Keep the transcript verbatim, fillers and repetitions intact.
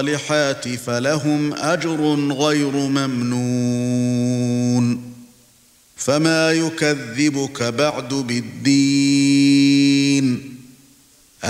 الصالحات فلهم أجر غير ممنون فما يكذبك بعد بالدين